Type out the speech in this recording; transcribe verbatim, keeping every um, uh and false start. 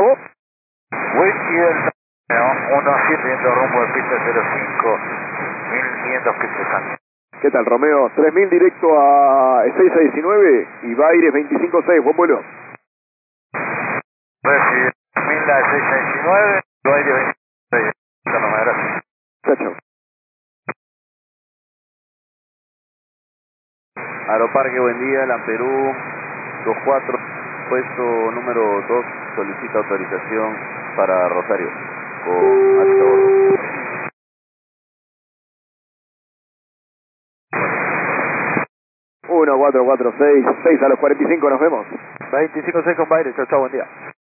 Whitfield, uno siete viento rumbo de pista cero cinco, mil quinientos pies de cambio. ¿Qué tal, Romeo? tres mil directo a Ezeiza diecinueve y Baires veinticinco seis, buen vuelo. Recibe tres mil a Ezeiza diecinueve, Baires veinticinco seis. No me gracias. Chao, chao. Aeroparque, buen día, Lamperú, dos cuatro, puesto número dos, solicita autorización para Rosario, con alto bordo. uno cuatro cuatro seis, seis a los cuarenta y cinco, nos vemos. veinticinco seis con Baires, chao, chao, buen día.